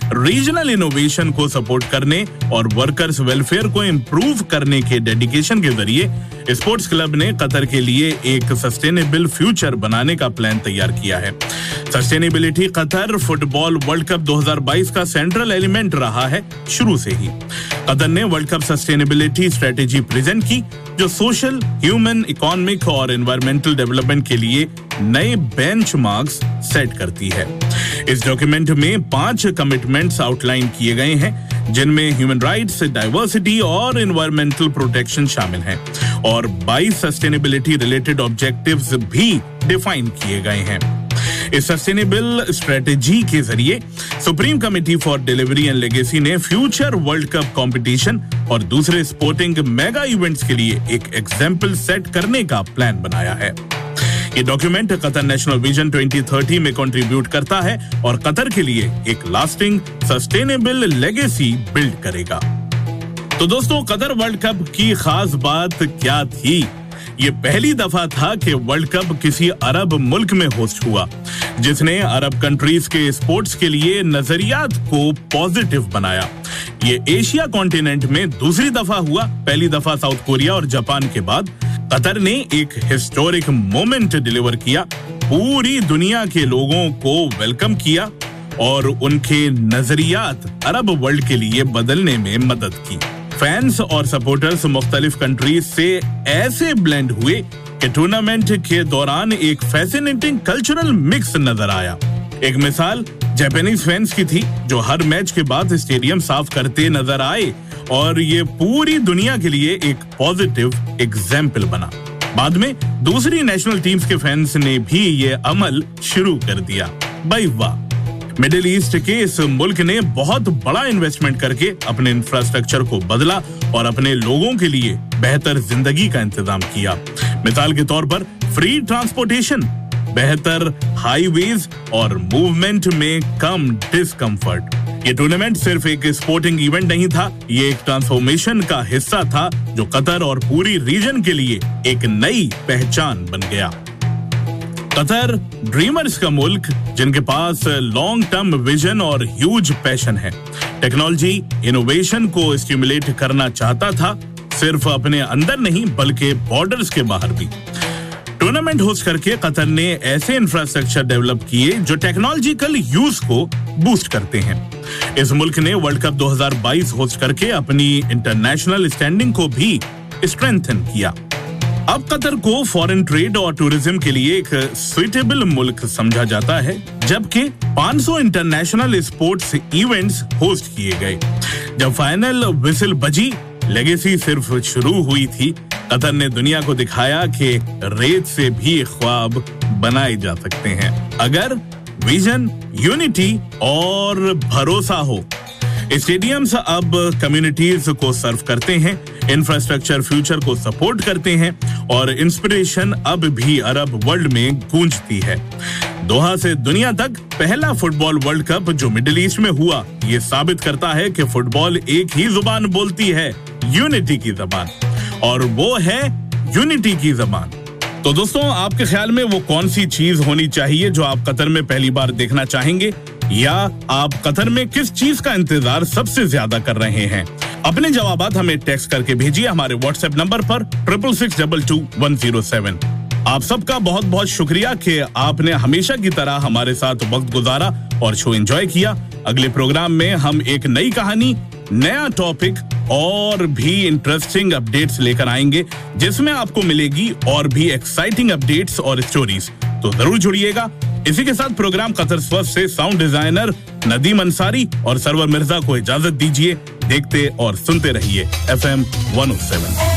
Regional innovation को support करने और वर्कर्स वेलफेयर को इम्प्रूव करने के डेडिकेशन के जरिए स्पोर्ट्स क्लब ने कतर के लिए एक सस्टेनेबल फ्यूचर बनाने का प्लान तैयार किया है। Sustainability Qatar football world cup 2022 का सेंट्रल एलिमेंट रहा है शुरू से ही। कतर ने world cup sustainability strategy present की, जो सोशल, ह्यूमन, इकोनॉमिक और एनवायरमेंटल डेवलपमेंट के लिए नए बेंचमार्क्स सेट करती है। इस डॉक्यूमेंट में 5 कमिटमेंट्स आउटलाइन किए गए हैं, जिनमें ह्यूमन राइट्स, डाइवर्सिटी और एनवायरमेंटल प्रोटेक्शन शामिल हैं, और 22 सस्टेनेबिलिटी रिलेटेड ऑब्जेक्टिव्स भी डिफाइन किए गए हैं। इस सस्टेनेबल स्ट्रेटेजी के जरिए supreme committee for delivery and legacy ने फ्यूचर वर्ल्ड कप कंपटीशन और दूसरे स्पोर्टिंग मेगा इवेंट्स के लिए एक एग्जाम्पल सेट करने का प्लान बनाया है। ये डॉक्यूमेंट कतर नेशनल विजन 2030 में कंट्रीब्यूट करता है और कतर के लिए एक लास्टिंग सस्टेनेबल लेगेसी बिल्ड करेगा। तो दोस्तों, कतर वर्ल्ड कप की खास बात क्या थी? ये पहली दफा था कि वर्ल्ड कप किसी अरब मुल्क में होस्ट हुआ, जिसने अरब कंट्रीज के स्पोर्ट्स के लिए नजरियात को पॉजिटिव बनाया। ये एशिया कॉन्टिनेंट में दूसरी दफा हुआ। पहली दफा साउथ कोरिया और जापान के बाद कतर ने एक हिस्टोरिक मोमेंट डिलीवर किया, पूरी दुनिया के लोगों को वेलकम किया और उनके नजरियात अरब वर्ल्ड के लिए बदलने में मदद की। फैंस और सपोर्टर्स मुख्तलिफ कंट्रीज से ऐसे ब्लेंड हुए कि टूर्नामेंट के दौरान एक फैसिनेटिंग कल्चरल मिक्स नजर आया। एक मिसाल जापानीज फैंस की थी, जो हर मैच के बाद स्टेडियम साफ करते नजर आए, और ये पूरी दुनिया के लिए एक पॉजिटिव एग्जाम्पल बना। बाद में दूसरी नेशनल टीम्स के फैंस ने भी ये अमल शुरू कर दिया। भाई वाह! मिडिल ईस्ट के इस मुल्क ने बहुत बड़ा इन्वेस्टमेंट करके अपने इंफ्रास्ट्रक्चर को बदला और अपने लोगों के लिए बेहतर जिंदगी का इंतजाम किया। मिसाल के तौर पर फ्री ट्रांसपोर्टेशन, बेहतर हाईवेज और मूवमेंट में कम डिस्कम्फर्ट। ये टूर्नामेंट सिर्फ एक स्पोर्टिंग इवेंट नहीं था, ये एक ट्रांसफॉर्मेशन का हिस्सा था जो कतर और पूरी रीजन के लिए एक नई पहचान बन गया। कतर ड्रीमर्स का मुल्क, जिनके पास लॉन्ग टर्म विजन और ह्यूज पैशन है। टेक्नोलॉजी इनोवेशन को स्टिमुलेट करना चाहता था, सिर्फ अपने अंदर नहीं बल्कि बॉर्डर्स के बाहर भी। टूर्नामेंट होस्ट करके कतर ने ऐसे इंफ्रास्ट्रक्चर डेवलप किए जो टेक्नोलॉजिकल यूज को बूस्ट करते हैं। इस मुल्क ने वर्ल्ड कप 2022 होस्ट करके अपनी इंटरनेशनल स्टैंडिंग को भी स्ट्रेंथन किया। अब कतर को फॉरेन ट्रेड और टूरिज्म के लिए एक सुइटेबल मुल्क समझा जाता है, जबकि 500 इंटरनेशनल स्पोर्ट्स इवेंट्स होस्ट किए गए। जब फाइनल विसिल बजी, लेगेसी सिर्फ शुरू हुई थी। कतर ने दुनिया को दिखाया कि रेत से भी ख्वाब बनाए जा सकते हैं, अगर विजन, यूनिटी और भरोसा हो। स्टेडियम्स अब कम्युनिटीज को सर्व करते हैं, इंफ्रास्ट्रक्चर फ्यूचर को सपोर्ट करते हैं और इंस्पिरेशन अब भी अरब वर्ल्ड में गूंजती है। दोहा से दुनिया तक पहला फुटबॉल वर्ल्ड कप जो मिडिल ईस्ट में हुआ, ये साबित करता है कि फुटबॉल एक ही जुबान बोलती है, यूनिटी की जबान, और वो है यूनिटी की जबान। तो दोस्तों, आपके ख्याल में वो कौन सी चीज होनी चाहिए जो आप कतर में पहली बार देखना चाहेंगे, या आप कतर में किस चीज का इंतजार सबसे ज्यादा कर रहे हैं? अपने जवाबात हमें टेक्स्ट करके भेजिए हमारे व्हाट्सएप नंबर पर 66622107। आप सबका बहुत बहुत शुक्रिया कि आपने हमेशा की तरह हमारे साथ वक्त गुजारा और शो एंजॉय किया। अगले प्रोग्राम में हम एक नई कहानी, नया टॉपिक और भी इंटरेस्टिंग अपडेट्स लेकर आएंगे, जिसमें आपको मिलेगी और भी एक्साइटिंग अपडेट्स और स्टोरीज। तो जरूर जुड़िएगा। इसी के साथ प्रोग्राम कतर फर्स्ट से साउंड डिजाइनर नदीम अंसारी और सरवर मिर्जा को इजाजत दीजिए। देखते और सुनते रहिए FM 107।